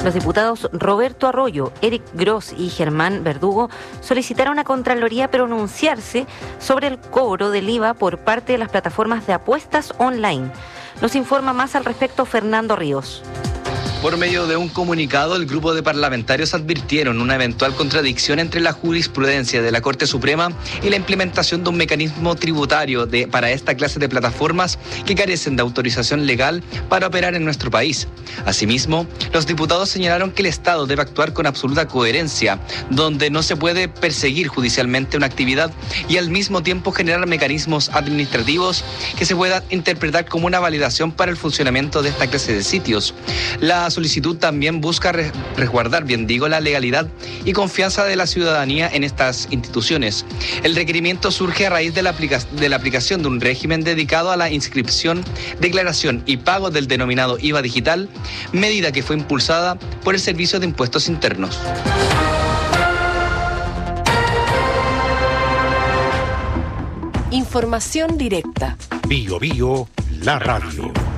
Los diputados Roberto Arroyo, Eric Gross y Germán Verdugo solicitaron a Contraloría pronunciarse sobre el cobro del IVA por parte de las plataformas de apuestas online. Nos informa más al respecto Fernando Ríos. Por medio de un comunicado, el grupo de parlamentarios advirtieron una eventual contradicción entre la jurisprudencia de la Corte Suprema y la implementación de un mecanismo tributario para esta clase de plataformas que carecen de autorización legal para operar en nuestro país. Asimismo, los diputados señalaron que el Estado debe actuar con absoluta coherencia, donde no se puede perseguir judicialmente una actividad y al mismo tiempo generar mecanismos administrativos que se puedan interpretar como una validación para el funcionamiento de esta clase de sitios. La solicitud también busca resguardar, la legalidad y confianza de la ciudadanía en estas instituciones. El requerimiento surge a raíz de la aplicación de un régimen dedicado a la inscripción, declaración y pago del denominado IVA digital, medida que fue impulsada por el Servicio de Impuestos Internos. Información directa. Bio Bio, la radio.